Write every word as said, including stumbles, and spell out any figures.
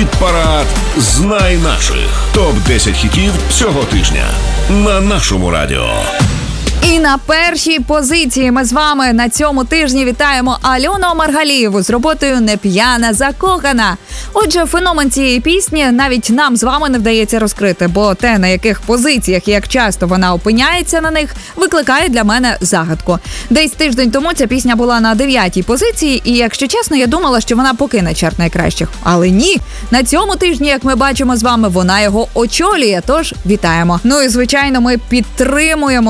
Хіт-парад «Знай наших». топ десять хітів цього тижня на нашому радіо. І на першій позиції ми з вами на цьому тижні вітаємо Альону Маргалієву з роботою «Не п'яна, закохана». Отже, феномен цієї пісні навіть нам з вами не вдається розкрити, бо те, на яких позиціях і як часто вона опиняється на них, викликає для мене загадку. Десь тиждень тому ця пісня була на дев'ятій позиції, і, якщо чесно, я думала, що вона покине чарт найкращих. Але ні! На цьому тижні, як ми бачимо з вами, вона його очолює, тож вітаємо. Ну і, звичайно, ми підтримуємо